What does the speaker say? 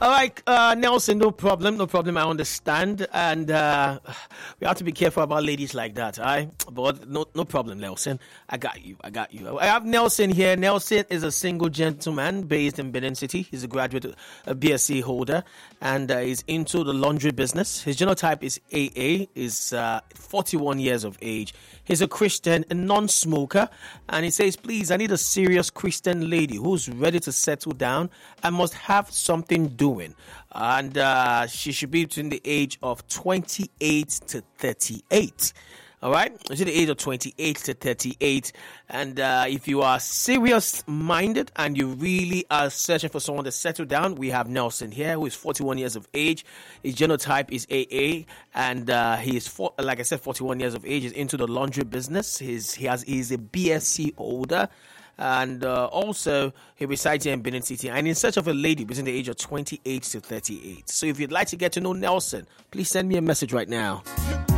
All right, Nelson, no problem. I understand. And we have to be careful about ladies like that, all right? But no problem, Nelson. I got you. I have Nelson here. Nelson is a single gentleman based in Benin City. He's a graduate, a BSc holder, and he's into the laundry business. His genotype is AA, is 41 years of age. He's a Christian, a non-smoker, and he says, please, I need a serious Christian lady who's ready to settle down and must have something doing. And she should be between the age of 28 to 38. All right, between the age of 28 to 38. And if you are serious-minded and you really are searching for someone to settle down, we have Nelson here, who is 41 years of age. His genotype is AA, and he is, like I said, 41 years of age. He's into the laundry business. He's a BSc holder. And also, he resides here in Benin City and in search of a lady between the age of 28 to 38. So if you'd like to get to know Nelson, please send me a message right now.